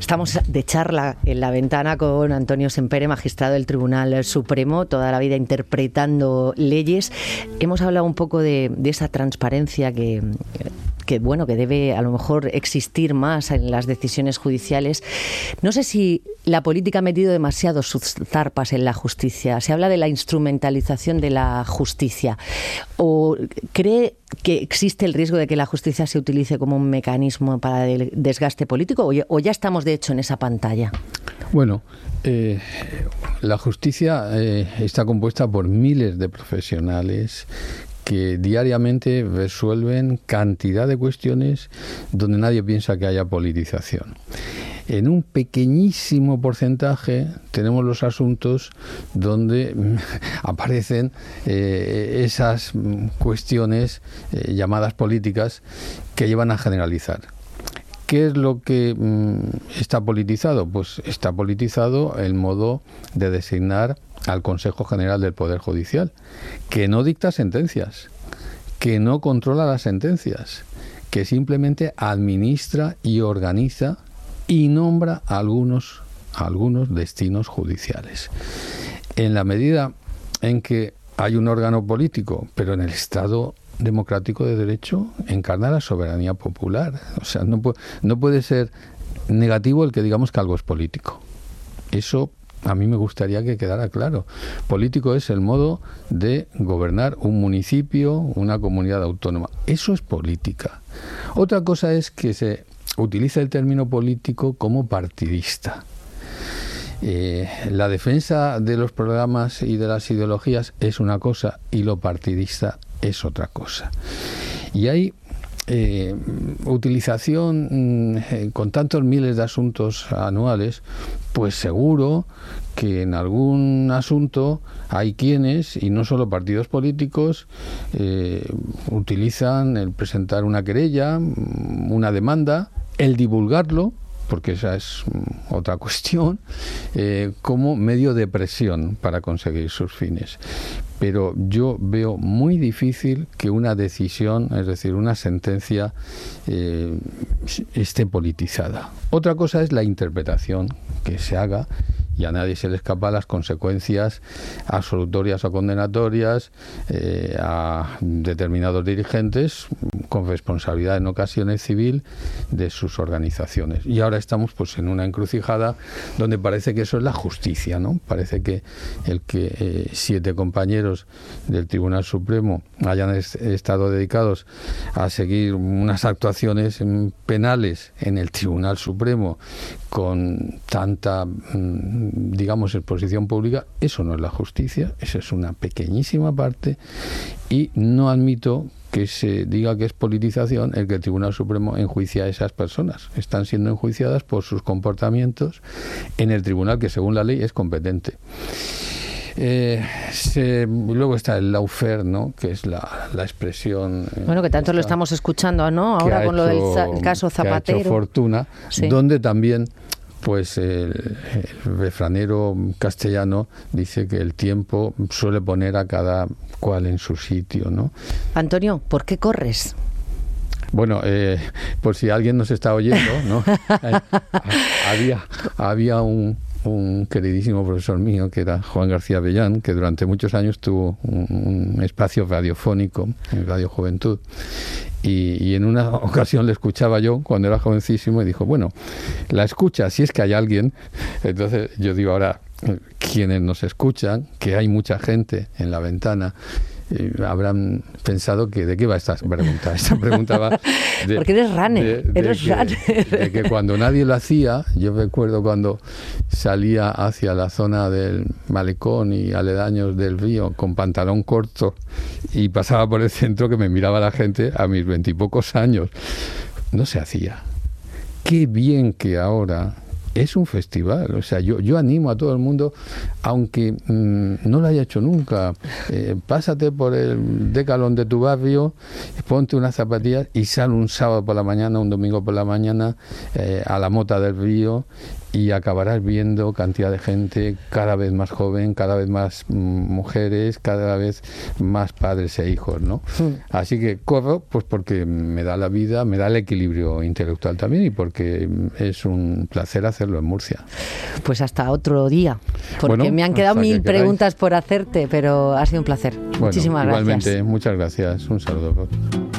Estamos de charla en La Ventana con Antonio Sempere, magistrado del Tribunal Supremo, toda la vida interpretando leyes. Hemos hablado un poco de esa transparencia que debe a lo mejor existir más en las decisiones judiciales. No sé si la política ha metido demasiado sus zarpas en la justicia. Se habla de la instrumentalización de la justicia. ¿O cree que existe el riesgo de que la justicia se utilice como un mecanismo para el desgaste político o ya estamos de hecho en esa pantalla? Bueno, la justicia está compuesta por miles de profesionales que diariamente resuelven cantidad de cuestiones donde nadie piensa que haya politización. En un pequeñísimo porcentaje tenemos los asuntos donde aparecen esas cuestiones llamadas políticas que llevan a generalizar. ¿Qué es lo que está politizado? Pues está politizado el modo de designar al Consejo General del Poder Judicial, que no dicta sentencias, que no controla las sentencias, que simplemente administra y organiza y nombra algunos destinos judiciales. En la medida en que hay un órgano político, pero en el Estado democrático de derecho encarna la soberanía popular. O sea, no puede ser negativo el que digamos que algo es político. Eso a mí me gustaría que quedara claro. Político es el modo de gobernar un municipio, una comunidad autónoma. Eso es política. Otra cosa es que se utiliza el término político como partidista. La defensa de los programas y de las ideologías es una cosa y lo partidista es otra cosa. Y hay utilización con tantos miles de asuntos anuales, pues seguro que en algún asunto hay quienes, y no solo partidos políticos, utilizan el presentar una querella, una demanda, el divulgarlo, porque esa es otra cuestión, como medio de presión para conseguir sus fines. Pero yo veo muy difícil que una decisión, es decir, una sentencia, esté politizada. Otra cosa es la interpretación que se haga, y a nadie se le escapa las consecuencias absolutorias o condenatorias a determinados dirigentes con responsabilidad en ocasiones civil de sus organizaciones. Y ahora estamos pues en una encrucijada donde parece que eso es la justicia, ¿no? Parece que el que 7 compañeros del Tribunal Supremo hayan estado dedicados a seguir unas actuaciones penales en el Tribunal Supremo con tanta digamos exposición pública, eso no es la justicia, esa es una pequeñísima parte, y no admito que se diga que es politización el que el Tribunal Supremo enjuicia a esas personas. Están siendo enjuiciadas por sus comportamientos en el tribunal que según la ley es competente. Luego está el lawfare, ¿no? Que es la expresión bueno, que tanto lo estamos escuchando, ¿no? Ahora con lo del caso Zapatero, que ha hecho Fortuna, sí. Donde también pues el refranero castellano dice que el tiempo suele poner a cada cual en su sitio, ¿no? Antonio, ¿por qué corres? Bueno, por si alguien nos está oyendo, ¿no? había un queridísimo profesor mío, que era Juan García Bellán, que durante muchos años tuvo un espacio radiofónico en Radio Juventud. Y en una ocasión le escuchaba yo cuando era jovencísimo y dijo, bueno, la escucha, si es que hay alguien. Entonces yo digo ahora, quienes nos escuchan, que hay mucha gente en La Ventana, habrán pensado que de qué va esta pregunta. Esta pregunta va de, porque eres runner, de que cuando nadie lo hacía, yo recuerdo cuando salía hacia la zona del Malecón y aledaños del río con pantalón corto y pasaba por el centro, que me miraba la gente a mis 20 y pocos años. No se hacía. Qué bien que ahora es un festival. O sea, yo animo a todo el mundo, aunque no lo haya hecho nunca, pásate por el Decalón de tu barrio, ponte unas zapatillas y sal un sábado por la mañana, un domingo por la mañana a la Mota del Río y acabarás viendo cantidad de gente cada vez más joven, cada vez más mujeres, cada vez más padres e hijos, ¿no? Así que corro pues porque me da la vida, me da el equilibrio intelectual también y porque es un placer hacerlo en Murcia. Pues hasta otro día, porque me han quedado 1000 preguntas por hacerte, pero ha sido un placer. Muchísimas gracias. Igualmente, muchas gracias. Un saludo.